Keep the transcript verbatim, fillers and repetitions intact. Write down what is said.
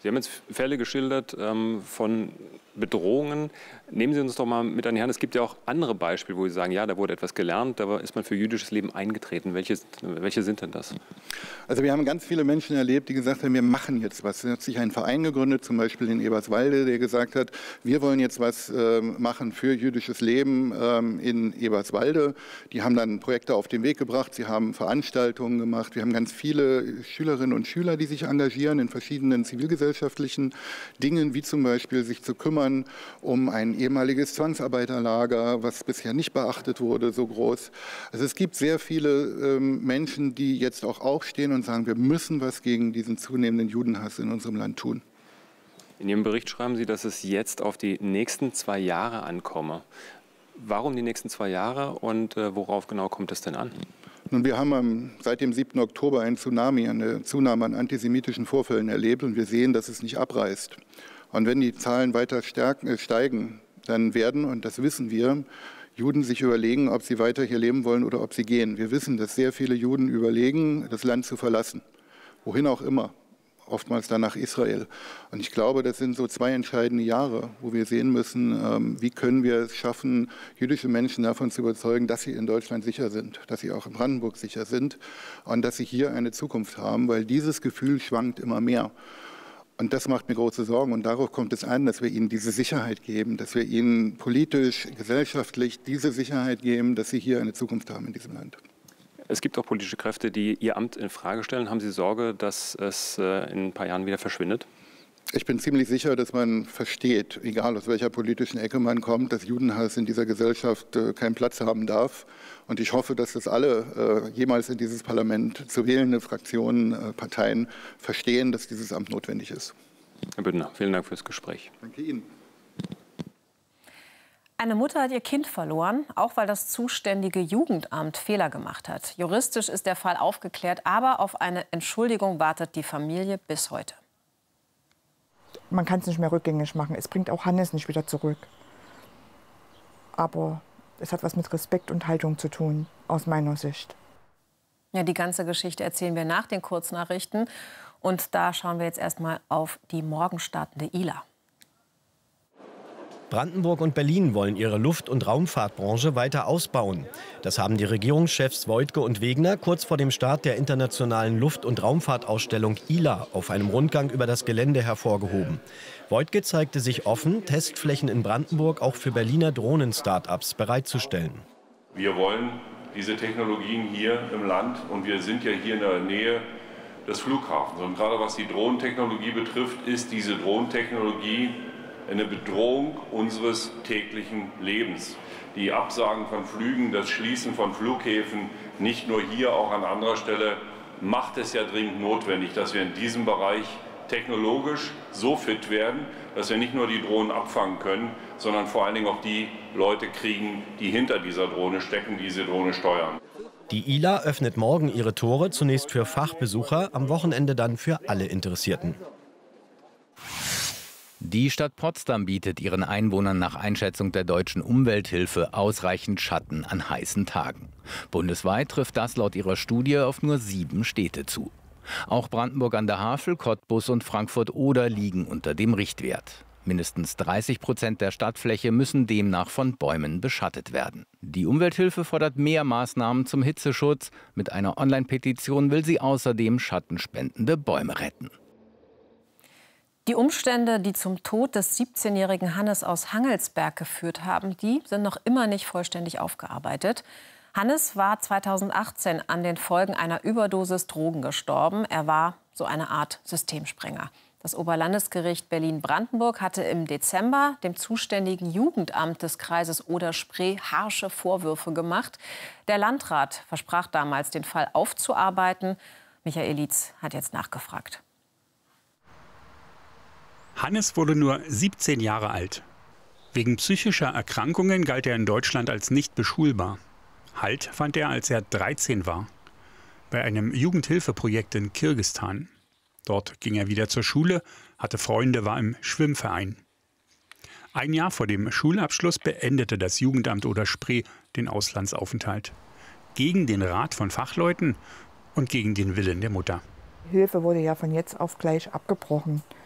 Sie haben jetzt Fälle geschildert ähm, von Bedrohungen. Nehmen Sie uns doch mal mit an die Hand. Es gibt ja auch andere Beispiele, wo Sie sagen, ja, da wurde etwas gelernt, da ist man für jüdisches Leben eingetreten. Welche, welche sind denn das? Also wir haben ganz viele Menschen erlebt, die gesagt haben, wir machen jetzt was. Es hat sich ein Verein gegründet, zum Beispiel in Eberswalde, der gesagt hat, wir wollen jetzt was äh, machen für jüdisches Leben ähm, in Eberswalde. Die haben dann Projekte auf den Weg gebracht, sie haben Veranstaltungen gemacht. Wir haben ganz viele Schülerinnen und Schüler, die sich engagieren in verschiedenen zivilgesellschaftlichen Dingen, wie zum Beispiel sich zu kümmern um ein ehemaliges Zwangsarbeiterlager, was bisher nicht beachtet wurde, so groß. Also es gibt sehr viele ähm, Menschen, die jetzt auch aufstehen und sagen, wir müssen was gegen diesen zunehmenden Judenhass in unserem Land tun. In Ihrem Bericht schreiben Sie, dass es jetzt auf die nächsten zwei Jahre ankomme. Warum die nächsten zwei Jahre und äh, worauf genau kommt es denn an? Nun, wir haben am, seit dem siebten Oktober einen Tsunami, eine Zunahme an antisemitischen Vorfällen erlebt und wir sehen, dass es nicht abreißt. Und wenn die Zahlen weiter stärken, äh, steigen, dann werden, und das wissen wir, Juden sich überlegen, ob sie weiter hier leben wollen oder ob sie gehen. Wir wissen, dass sehr viele Juden überlegen, das Land zu verlassen, wohin auch immer, oftmals dann nach Israel. Und ich glaube, das sind so zwei entscheidende Jahre, wo wir sehen müssen, ähm, wie können wir es schaffen, jüdische Menschen davon zu überzeugen, dass sie in Deutschland sicher sind, dass sie auch in Brandenburg sicher sind und dass sie hier eine Zukunft haben, weil dieses Gefühl schwankt immer mehr. Und das macht mir große Sorgen. Und darauf kommt es an, dass wir ihnen diese Sicherheit geben, dass wir ihnen politisch, gesellschaftlich diese Sicherheit geben, dass sie hier eine Zukunft haben in diesem Land. Es gibt auch politische Kräfte, die Ihr Amt in Frage stellen. Haben Sie Sorge, dass es äh, in ein paar Jahren wieder verschwindet? Ich bin ziemlich sicher, dass man versteht, egal aus welcher politischen Ecke man kommt, dass Judenhass in dieser Gesellschaft äh, keinen Platz haben darf. Und ich hoffe, dass das alle äh, jemals in dieses Parlament zu wählende Fraktionen, äh, Parteien verstehen, dass dieses Amt notwendig ist. Herr Büttner, vielen Dank fürs Gespräch. Danke Ihnen. Eine Mutter hat ihr Kind verloren, auch weil das zuständige Jugendamt Fehler gemacht hat. Juristisch ist der Fall aufgeklärt, aber auf eine Entschuldigung wartet die Familie bis heute. Man kann es nicht mehr rückgängig machen. Es bringt auch Hannes nicht wieder zurück. Aber es hat was mit Respekt und Haltung zu tun, aus meiner Sicht. Ja, die ganze Geschichte erzählen wir nach den Kurznachrichten. Und da schauen wir jetzt erstmal auf die morgen startende I L A. Brandenburg und Berlin wollen ihre Luft- und Raumfahrtbranche weiter ausbauen. Das haben die Regierungschefs Woidke und Wegner kurz vor dem Start der internationalen Luft- und Raumfahrtausstellung I L A auf einem Rundgang über das Gelände hervorgehoben. Woidke zeigte sich offen, Testflächen in Brandenburg auch für Berliner Drohnen-Start-ups bereitzustellen. Wir wollen diese Technologien hier im Land und wir sind ja hier in der Nähe des Flughafens. Und gerade was die Drohnentechnologie betrifft, ist diese Drohnentechnologie eine Bedrohung unseres täglichen Lebens. Die Absagen von Flügen, das Schließen von Flughäfen, nicht nur hier, auch an anderer Stelle, macht es ja dringend notwendig, dass wir in diesem Bereich technologisch so fit werden, dass wir nicht nur die Drohnen abfangen können, sondern vor allen Dingen auch die Leute kriegen, die hinter dieser Drohne stecken, diese Drohne steuern. Die I L A öffnet morgen ihre Tore, zunächst für Fachbesucher, am Wochenende dann für alle Interessierten. Die Stadt Potsdam bietet ihren Einwohnern nach Einschätzung der Deutschen Umwelthilfe ausreichend Schatten an heißen Tagen. Bundesweit trifft das laut ihrer Studie auf nur sieben Städte zu. Auch Brandenburg an der Havel, Cottbus und Frankfurt-Oder liegen unter dem Richtwert. Mindestens dreißig Prozent der Stadtfläche müssen demnach von Bäumen beschattet werden. Die Umwelthilfe fordert mehr Maßnahmen zum Hitzeschutz. Mit einer Online-Petition will sie außerdem schattenspendende Bäume retten. Die Umstände, die zum Tod des siebzehnjährigen Hannes aus Hangelsberg geführt haben, die sind noch immer nicht vollständig aufgearbeitet. Hannes war zweitausendachtzehn an den Folgen einer Überdosis Drogen gestorben. Er war so eine Art Systemsprenger. Das Oberlandesgericht Berlin-Brandenburg hatte im Dezember dem zuständigen Jugendamt des Kreises Oder-Spree harsche Vorwürfe gemacht. Der Landrat versprach damals, den Fall aufzuarbeiten. Michael Lietz hat jetzt nachgefragt. Hannes wurde nur siebzehn Jahre alt. Wegen psychischer Erkrankungen galt er in Deutschland als nicht beschulbar. Halt fand er, als er dreizehn war. Bei einem Jugendhilfeprojekt in Kirgisistan. Dort ging er wieder zur Schule, hatte Freunde, war im Schwimmverein. Ein Jahr vor dem Schulabschluss beendete das Jugendamt Oder-Spree den Auslandsaufenthalt. Gegen den Rat von Fachleuten und gegen den Willen der Mutter. Hilfe wurde ja von jetzt auf gleich abgebrochen.